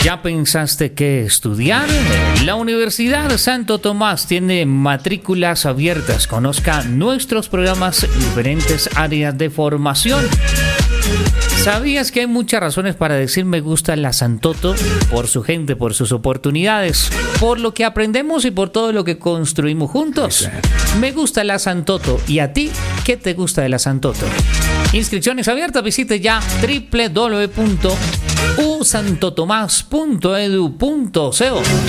¿Ya pensaste qué estudiar? La Universidad Santo Tomás tiene matrículas abiertas. Conozca nuestros programas en diferentes áreas de formación. ¿Sabías que hay muchas razones para decir me gusta la Santoto? Por su gente, por sus oportunidades, por lo que aprendemos y por todo lo que construimos juntos. Me gusta la Santoto. ¿Y a ti qué te gusta de la Santoto? Inscripciones abiertas. Visite ya www.usantotomás.edu.co.